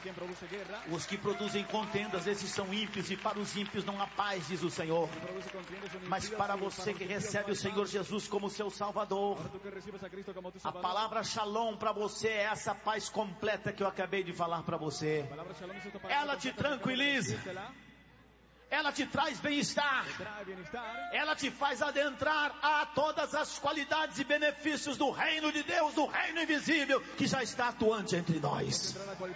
Os que produzem contendas, esses são ímpios, e para os ímpios não há paz, diz o Senhor. Mas para você que recebe o Senhor Jesus como seu Salvador, a palavra Shalom para você é essa paz completa que eu acabei de falar para você. Ela te tranquiliza, ela te traz bem-estar, ela te faz adentrar a todas as qualidades e benefícios do reino de Deus, do reino invisível que já está atuante entre nós.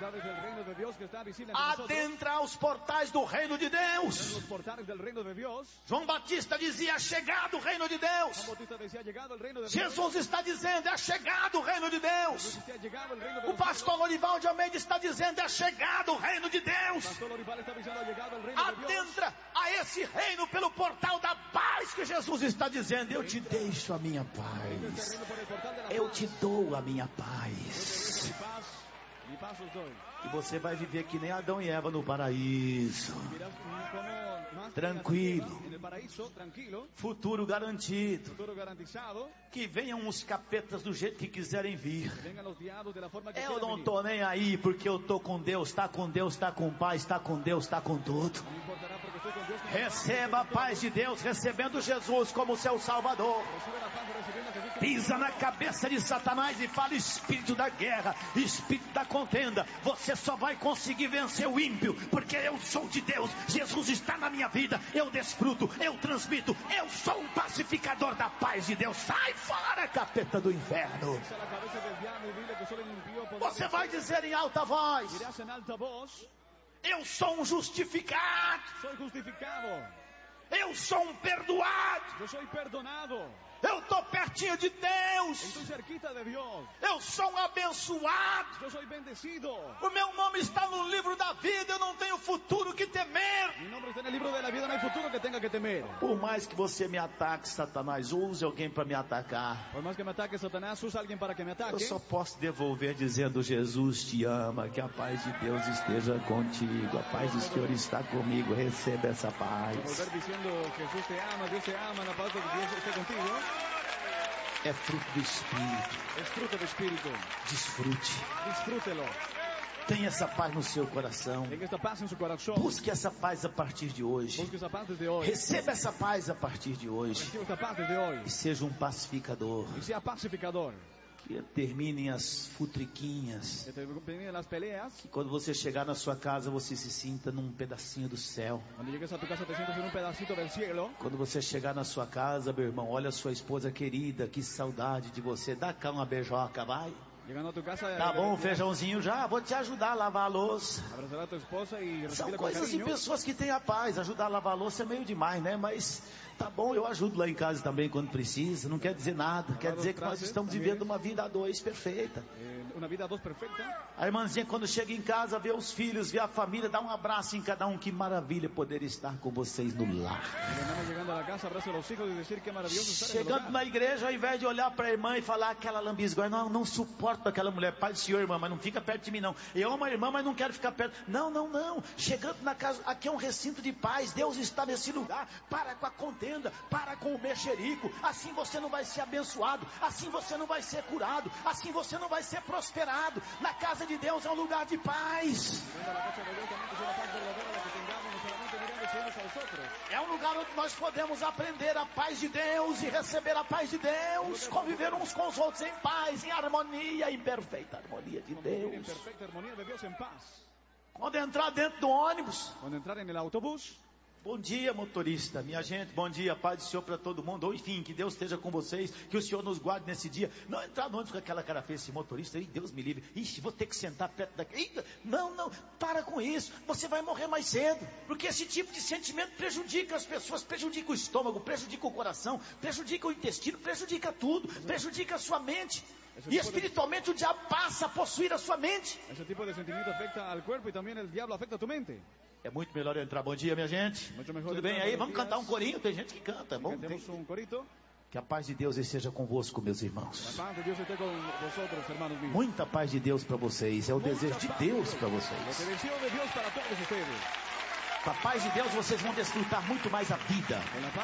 Adentra os portais do reino de Deus. João Batista dizia: é chegado o reino de Deus. Jesus está dizendo: é chegado o reino de Deus. O pastor Lorival de Almeida está dizendo: é chegado o reino de Deus. Adentra a esse reino pelo portal da paz que Jesus está dizendo: eu te deixo a minha paz, eu te dou a minha paz. E você vai viver que nem Adão e Eva no paraíso, tranquilo, futuro garantido. Que venham os capetas do jeito que quiserem vir, eu não estou nem aí, porque eu estou com Deus. Está com Deus, está com paz, está com Deus, está com tudo. Receba a paz de Deus, recebendo Jesus como seu Salvador. Pisa na cabeça de Satanás e fala: espírito da guerra, espírito da contenda, você só vai conseguir vencer o ímpio, porque eu sou de Deus. Jesus está na minha vida, eu desfruto, eu transmito, eu sou um pacificador da paz de Deus. Sai fora, capeta do inferno. Você vai dizer em alta voz: eu sou um justificado, eu sou um perdoado, eu estou pertinho de Deus, eu sou um abençoado, o meu nome está no livro da vida, eu não tenho futuro que temer. Por mais que você me ataque, Satanás, use alguém para me atacar, eu só posso devolver dizendo: Jesus te ama, que a paz de Deus esteja contigo, a paz do Senhor está comigo, receba essa paz. É fruto do Espírito. Desfrute. Tenha essa paz no seu coração. Busque essa paz a partir de hoje. Receba essa paz a partir de hoje. E seja um pacificador. Que terminem as futriquinhas. Que quando você chegar na sua casa, você se sinta num pedacinho do céu. Quando você chegar na sua casa, meu irmão, olha a sua esposa querida, que saudade de você. Dá cá uma beijoca, vai. Tá bom, feijãozinho já, vou te ajudar a lavar a louça. São coisas de pessoas que têm a paz. Ajudar a lavar a louça é meio demais, né? Mas tá bom, eu ajudo lá em casa também quando precisa. Não quer dizer nada, quer dizer que nós estamos vivendo uma vida a dois perfeita. A irmãzinha, quando chega em casa, vê os filhos, vê a família, dá um abraço em cada um. Que maravilha poder estar com vocês no lar. Chegando na igreja, ao invés de olhar para a irmã e falar aquela lambisgoia: não suporto aquela mulher. Pai do Senhor, irmã, mas não fica perto de mim não. Eu amo a irmã, mas não quero ficar perto. Não. Chegando na casa, aqui é um recinto de paz. Deus está nesse lugar. Para com a contenda, para com o mexerico. Assim você não vai ser abençoado, assim você não vai ser curado, assim você não vai ser prosperado. Na casa de Deus é um lugar de paz. É um lugar onde nós podemos aprender a paz de Deus e receber a paz de Deus, conviver uns com os outros em paz, em harmonia, em perfeita harmonia de Deus. Quando entrar dentro do ônibus, bom dia, motorista, minha gente, bom dia, paz do Senhor para todo mundo, ou enfim, que Deus esteja com vocês, que o Senhor nos guarde nesse dia. Não entrar no ônibus com aquela cara feia, esse motorista, Deus me livre, vou ter que sentar perto daqui, não, para com isso, você vai morrer mais cedo, porque esse tipo de sentimento prejudica as pessoas, prejudica o estômago, prejudica o coração, prejudica o intestino, prejudica tudo, prejudica a sua mente, e espiritualmente o diabo passa a possuir a sua mente. Esse tipo de sentimento afeta ao corpo e também o diabo afeta a tu mente. É muito melhor eu entrar. Bom dia, minha gente. Tudo bem aí? Vamos cantar um corinho? Tem gente que canta. Bom, temos um corito. Que a paz de Deus esteja convosco, meus irmãos. Muita paz de Deus para vocês. É o desejo de Deus para vocês. Com a paz de Deus vocês vão desfrutar muito mais a vida.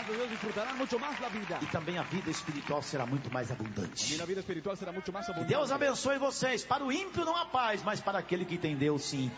E também a vida espiritual será muito mais abundante. Que Deus abençoe vocês. Para o ímpio não há paz, mas para aquele que tem Deus sim.